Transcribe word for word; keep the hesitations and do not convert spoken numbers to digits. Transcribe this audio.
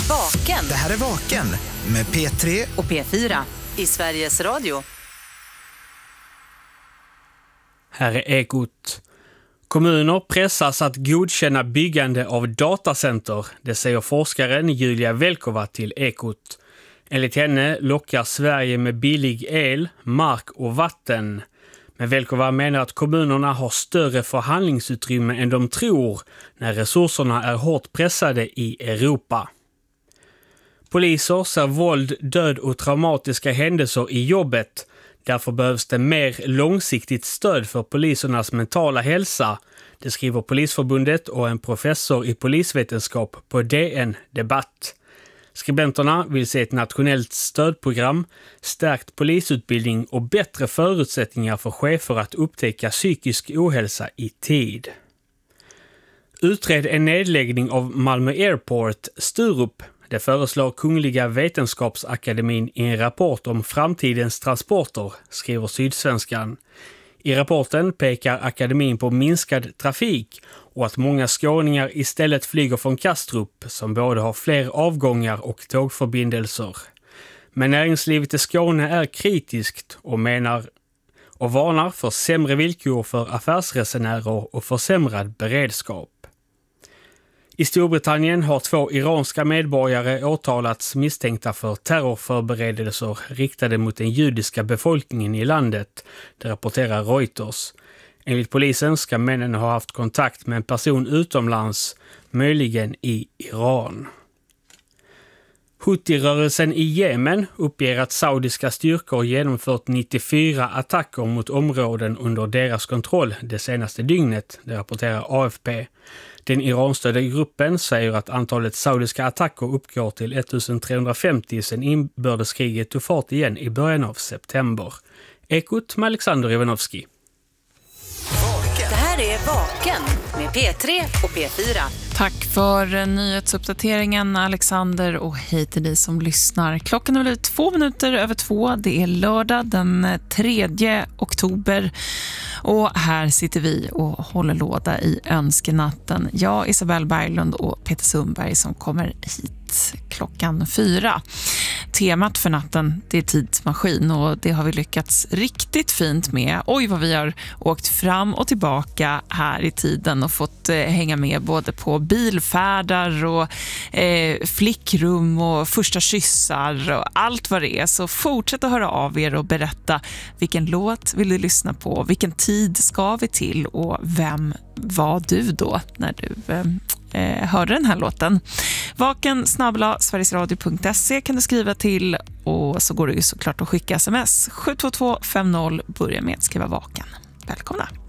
Vaken. Det här är Vaken med P tre och P fyra i Sveriges Radio. Här är Ekot. Kommuner pressas att godkänna byggande av datacenter, det säger forskaren Julia Velkova till Ekot. Enligt henne lockar Sverige med billig el, mark och vatten. Men Velkova menar att kommunerna har större förhandlingsutrymme än de tror när resurserna är hårt pressade i Europa. Poliser ser våld, död och traumatiska händelser i jobbet. Därför behövs det mer långsiktigt stöd för polisernas mentala hälsa. Det skriver Polisförbundet och en professor i polisvetenskap på D N Debatt. Skribenterna vill se ett nationellt stödprogram, stärkt polisutbildning och bättre förutsättningar för chefer att upptäcka psykisk ohälsa i tid. Utred en nedläggning av Malmö Airport, Sturup. Det föreslår Kungliga Vetenskapsakademin i en rapport om framtidens transporter, skriver Sydsvenskan. I rapporten pekar akademin på minskad trafik och att många skåningar istället flyger från Kastrup som både har fler avgångar och tågförbindelser. Men näringslivet i Skåne är kritiskt och menar och varnar för sämre villkor för affärsresenärer och försämrad beredskap. I Storbritannien har två iranska medborgare åtalats misstänkta för terrorförberedelser riktade mot den judiska befolkningen i landet, det rapporterar Reuters. Enligt polisen ska männen ha haft kontakt med en person utomlands, möjligen i Iran. Houthi-rörelsen i Jemen uppger att saudiska styrkor genomfört nittiofyra attacker mot områden under deras kontroll det senaste dygnet, det rapporterar A F P. Den iranstödda gruppen säger att antalet saudiska attacker uppgår till ettusentrehundrafemtio sedan inbördeskriget tog fart igen i början av september. Ekot med Alexander Ivanovski. Det här är Vaken med P tre och P fyra. Tack för nyhetsuppdateringen Alexander och hej till dig som lyssnar. Klockan har blivit två minuter över två. Det är lördag den tredje oktober och här sitter vi och håller låda i önskenatten. Jag, Isabel Berglund och Peter Sundberg som kommer hit klockan fyra. Temat för natten, det är tidsmaskin och det har vi lyckats riktigt fint med. Oj vad vi har åkt fram och tillbaka här i tiden och fått eh, hänga med både på bilfärdar och eh, flickrum och första kyssar och allt vad det är. Så fortsätt att höra av er och berätta vilken låt vill du lyssna på, vilken tid ska vi till och vem var du då när du eh, eh, hörde den här låten. Vaken snabel-a sverigesradio punkt se kan du skriva till och så går det ju såklart att skicka sms. sju två två fem noll, börja med att skriva vaken. Välkomna!